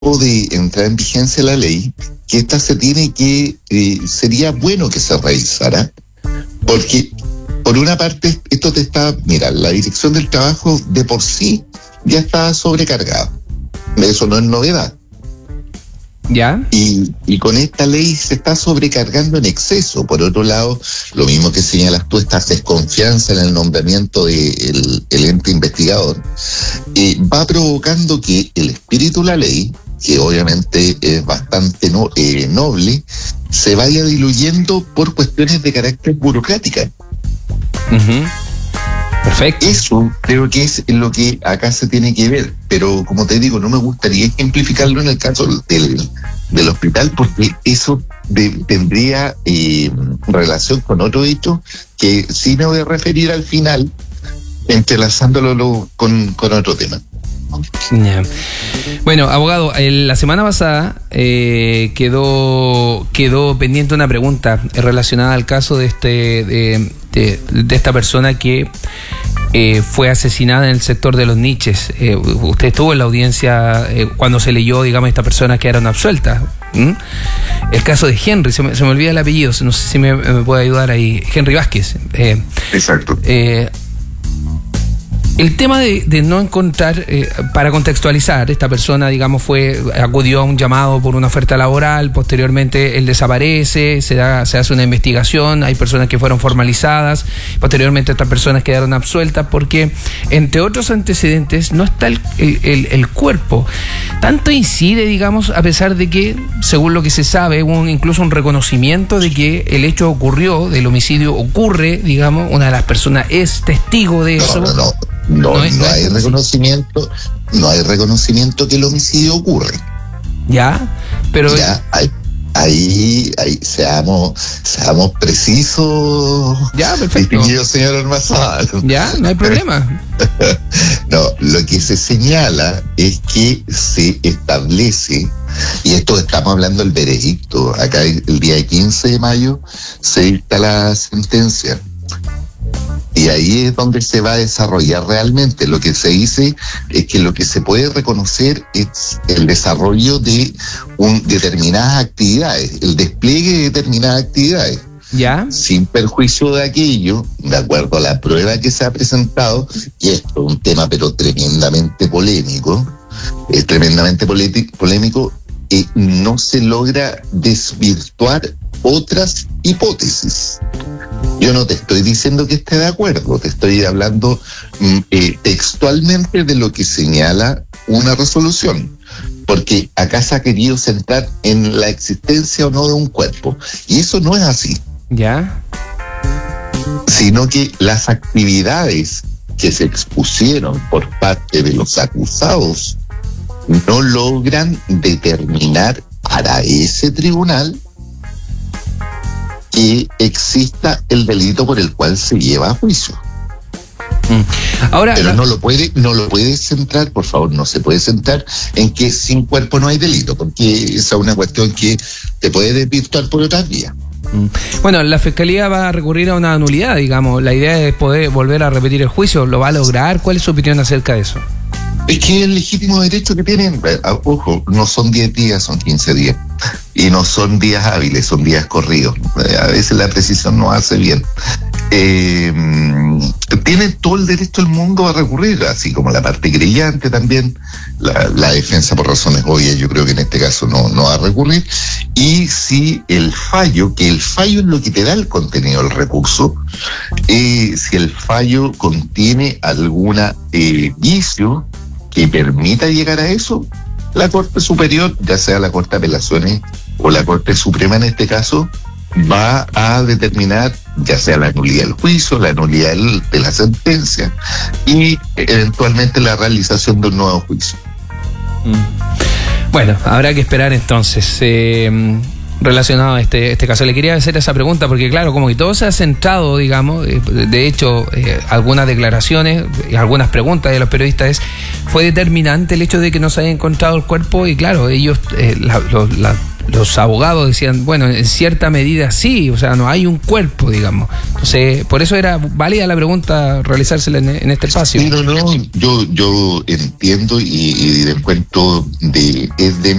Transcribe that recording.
de entrar en vigencia la ley, que esta se tiene que, sería bueno que se revisara, porque por una parte esto te está, mira, la Dirección del Trabajo de por sí ya está sobrecargada, eso no es novedad. ¿Ya? Y con esta ley se está sobrecargando en exceso. Por otro lado, lo mismo que señalas tú, esta desconfianza en el nombramiento del ente investigador, va provocando que el espíritu de la ley, que obviamente es bastante noble, se vaya diluyendo por cuestiones de carácter burocrática. Uh-huh. Perfecto. Eso creo que es lo que acá se tiene que ver, pero como te digo, no me gustaría ejemplificarlo en el caso del hospital, porque eso tendría relación con otro hecho que sí me voy a referir al final, entrelazándolo con otro tema. Yeah. Bueno, abogado, la semana pasada quedó pendiente una pregunta relacionada al caso de esta persona que fue asesinada en el sector de Los Niches. Usted estuvo en la audiencia cuando se leyó, digamos, esta persona quedaron absueltas. El caso de Henry, se me olvida el apellido, no sé si me puede ayudar ahí. Henry Vázquez. Exacto. El tema de no encontrar, para contextualizar, esta persona, digamos, acudió a un llamado por una oferta laboral, posteriormente él desaparece, se hace una investigación, hay personas que fueron formalizadas, posteriormente estas personas quedaron absueltas porque, entre otros antecedentes, no está el cuerpo. Tanto incide, digamos, a pesar de que, según lo que se sabe, hubo incluso un reconocimiento de que el hecho ocurrió, del homicidio ocurre, digamos, una de las personas es testigo de eso. No hay reconocimiento, no hay reconocimiento que el homicidio ocurre. Ya, pero ya ahí seamos precisos. Ya, perfecto. Distinguido señor Ormazábal. Ya, no hay problema. No, lo que se señala es que se establece, y esto estamos hablando del veredicto, acá el día 15 de mayo se dicta la sentencia. Y ahí es donde se va a desarrollar realmente. Lo que se dice es que lo que se puede reconocer es el desarrollo de determinadas actividades, el despliegue de determinadas actividades. ¿Ya? Sin perjuicio de aquello, de acuerdo a la prueba que se ha presentado, y esto es un tema pero tremendamente polémico, no se logra desvirtuar otras hipótesis. Yo no te estoy diciendo que esté de acuerdo, te estoy hablando textualmente de lo que señala una resolución, porque acá se ha querido centrar en la existencia o no de un cuerpo, y eso no es así. ¿Ya? Sino que las actividades que se expusieron por parte de los acusados no logran determinar para ese tribunal que exista el delito por el cual se lleva a juicio. Ahora, pero no lo puede centrar, por favor, no se puede centrar en que sin cuerpo no hay delito, porque esa es una cuestión que te puede desvirtuar por otras vías. Bueno, la Fiscalía va a recurrir a una nulidad, digamos. La idea es poder volver a repetir el juicio. ¿Lo va a lograr? ¿Cuál es su opinión acerca de eso? Es que el legítimo derecho que tienen, ojo, no son 10 días, son 15 días. Y no son días hábiles, son días corridos. A veces la precisión no hace bien. Tienen todo el derecho del mundo a recurrir, así como la parte creyente también. La defensa, por razones obvias, yo creo que en este caso no va a recurrir. Y si el fallo es lo que te da el contenido del recurso, si el fallo contiene alguna vicio que permita llegar a eso, la Corte Superior, ya sea la Corte de Apelaciones o la Corte Suprema en este caso, va a determinar ya sea la nulidad del juicio, la nulidad de la sentencia y eventualmente la realización de un nuevo juicio. Bueno, habrá que esperar entonces. Relacionado a este caso, le quería hacer esa pregunta porque claro, como que todo se ha centrado, digamos, de hecho, algunas declaraciones, algunas preguntas de los periodistas fue determinante el hecho de que no se haya encontrado el cuerpo y claro, ellos, los abogados decían, bueno, en cierta medida sí, o sea, no hay un cuerpo, digamos. Entonces, por eso era válida la pregunta realizársela en este espacio. Sí, no, yo entiendo y encuentro es de